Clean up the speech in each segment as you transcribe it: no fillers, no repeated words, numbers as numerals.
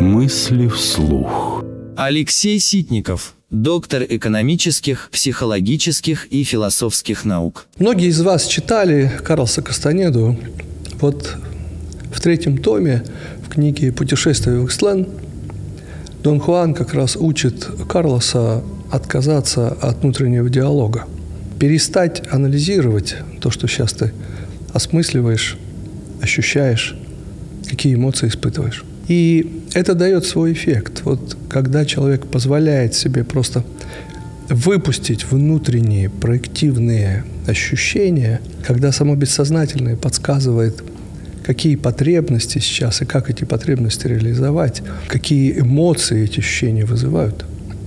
Мысли вслух. Алексей Ситников, доктор экономических, психологических и философских наук. Многие из вас читали Карлоса Кастанеду. Вот в 3-м томе в книге «Путешествие в Икслен» Дон Хуан как раз учит Карлоса отказаться от внутреннего диалога, перестать анализировать то, что сейчас ты осмысливаешь, ощущаешь, какие эмоции испытываешь. И это дает свой эффект. Вот когда человек позволяет себе просто выпустить внутренние проективные ощущения, когда само бессознательное подсказывает, какие потребности сейчас и как эти потребности реализовать, какие эмоции эти ощущения вызывают,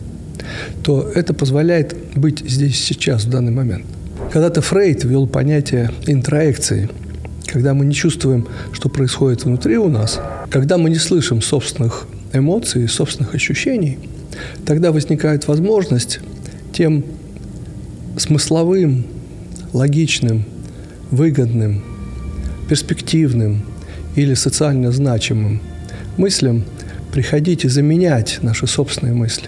то это позволяет быть здесь сейчас, в данный момент. Когда-то Фрейд ввел понятие интроекции, когда мы не чувствуем, что происходит внутри у нас, когда мы не слышим собственных эмоций, собственных ощущений, тогда возникает возможность тем смысловым, логичным, выгодным, перспективным или социально значимым мыслям приходить и заменять наши собственные мысли.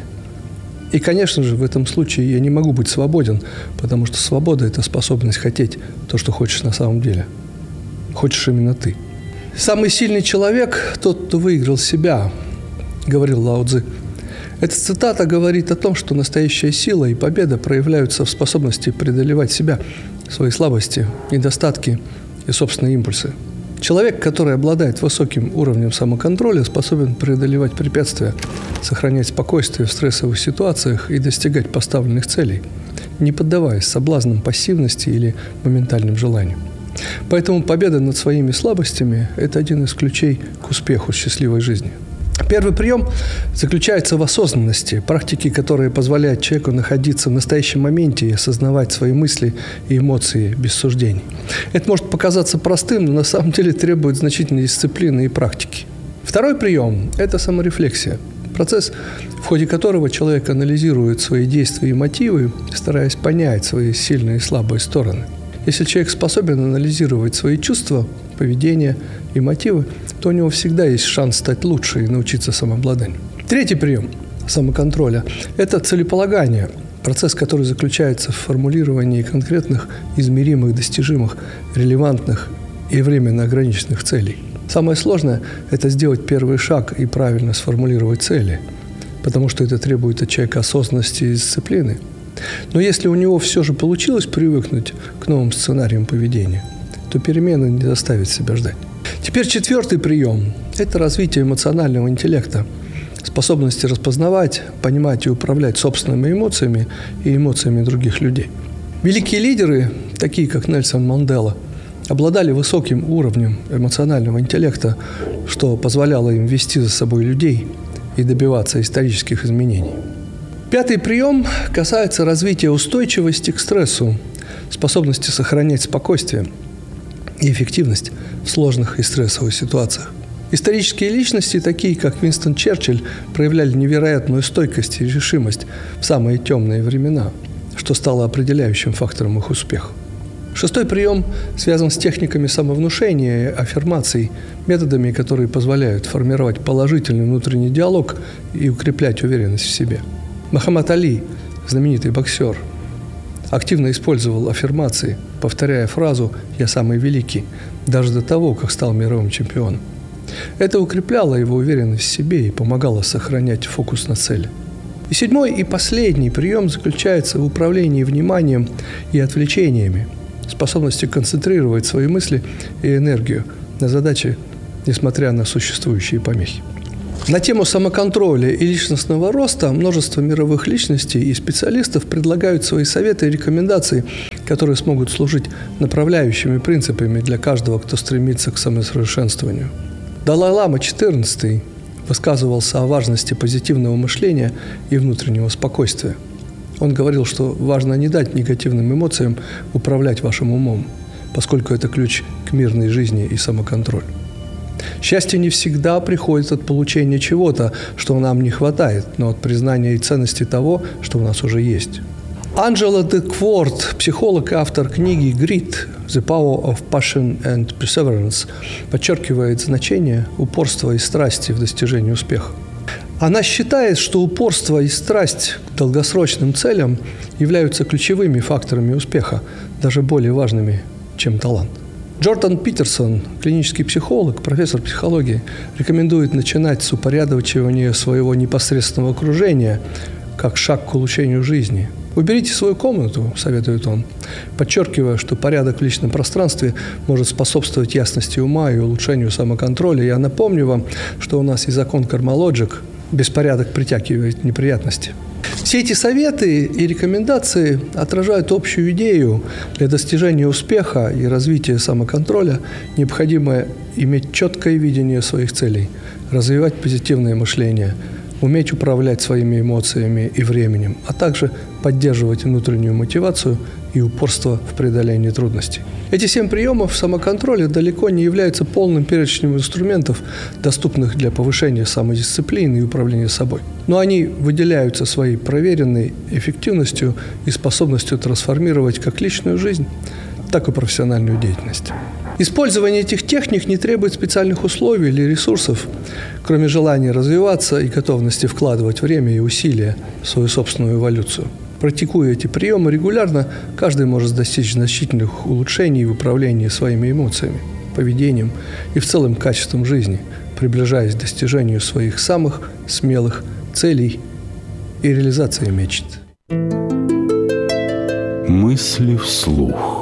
И, конечно же, в этом случае я не могу быть свободен, потому что свобода – это способность хотеть то, что хочешь на самом деле. Хочешь именно ты. «Самый сильный человек – тот, кто выиграл себя», – говорил Лао Цзы. Эта цитата говорит о том, что настоящая сила и победа проявляются в способности преодолевать себя, свои слабости, недостатки и собственные импульсы. Человек, который обладает высоким уровнем самоконтроля, способен преодолевать препятствия, сохранять спокойствие в стрессовых ситуациях и достигать поставленных целей, не поддаваясь соблазнам пассивности или моментальным желаниям. Поэтому победа над своими слабостями – это один из ключей к успеху счастливой жизни. Первый прием заключается в осознанности, практике, которая позволяет человеку находиться в настоящем моменте и осознавать свои мысли и эмоции без суждений. Это может показаться простым, но на самом деле требует значительной дисциплины и практики. Второй прием – это саморефлексия. Процесс, в ходе которого человек анализирует свои действия и мотивы, стараясь понять свои сильные и слабые стороны. Если человек способен анализировать свои чувства, поведение и мотивы, то у него всегда есть шанс стать лучше и научиться самообладанию. Третий прием самоконтроля – это целеполагание, процесс, который заключается в формулировании конкретных, измеримых, достижимых, релевантных и временно ограниченных целей. Самое сложное – это сделать первый шаг и правильно сформулировать цели, потому что это требует от человека осознанности и дисциплины. Но если у него все же получилось привыкнуть к новым сценариям поведения, то перемены не заставят себя ждать. Теперь четвертый прием – это развитие эмоционального интеллекта, способности распознавать, понимать и управлять собственными эмоциями и эмоциями других людей. Великие лидеры, такие как Нельсон Мандела, обладали высоким уровнем эмоционального интеллекта, что позволяло им вести за собой людей и добиваться исторических изменений. Пятый прием касается развития устойчивости к стрессу, способности сохранять спокойствие и эффективность в сложных и стрессовых ситуациях. Исторические личности, такие как Уинстон Черчилль, проявляли невероятную стойкость и решимость в самые темные времена, что стало определяющим фактором их успеха. Шестой прием связан с техниками самовнушения и аффирмаций, методами, которые позволяют формировать положительный внутренний диалог и укреплять уверенность в себе. Мухаммад Али, знаменитый боксер, активно использовал аффирмации, повторяя фразу «Я самый великий», даже до того, как стал мировым чемпионом. Это укрепляло его уверенность в себе и помогало сохранять фокус на цели. И седьмой и последний прием заключается в управлении вниманием и отвлечениями, способности концентрировать свои мысли и энергию на задачи, несмотря на существующие помехи. На тему самоконтроля и личностного роста множество мировых личностей и специалистов предлагают свои советы и рекомендации, которые смогут служить направляющими принципами для каждого, кто стремится к самосовершенствованию. Далай-лама XIV высказывался о важности позитивного мышления и внутреннего спокойствия. Он говорил, что важно не дать негативным эмоциям управлять вашим умом, поскольку это ключ к мирной жизни и самоконтролю. Счастье не всегда приходит от получения чего-то, что нам не хватает, но от признания и ценности того, что у нас уже есть. Анджела Декворт, психолог и автор книги «Грит», «The Power of Passion and Perseverance» подчеркивает значение упорства и страсти в достижении успеха. Она считает, что упорство и страсть к долгосрочным целям являются ключевыми факторами успеха, даже более важными, чем талант. Джордан Питерсон, клинический психолог, профессор психологии, рекомендует начинать с упорядочивания своего непосредственного окружения как шаг к улучшению жизни. «Уберите свою комнату», – советует он, подчеркивая, что порядок в личном пространстве может способствовать ясности ума и улучшению самоконтроля. Я напомню вам, что у нас есть закон кармалоджик – беспорядок притягивает неприятности. Все эти советы и рекомендации отражают общую идею. Для достижения успеха и развития самоконтроля необходимо иметь четкое видение своих целей, развивать позитивное мышление, уметь управлять своими эмоциями и временем, а также поддерживать внутреннюю мотивацию и упорство в преодолении трудностей. Эти 7 приемов самоконтроля далеко не являются полным перечнем инструментов, доступных для повышения самодисциплины и управления собой. Но они выделяются своей проверенной эффективностью и способностью трансформировать как личную жизнь, так и профессиональную деятельность. Использование этих техник не требует специальных условий или ресурсов, кроме желания развиваться и готовности вкладывать время и усилия в свою собственную эволюцию. Практикуя эти приемы регулярно, каждый может достичь значительных улучшений в управлении своими эмоциями, поведением и в целом качеством жизни, приближаясь к достижению своих самых смелых целей и реализации мечт. Мысли вслух.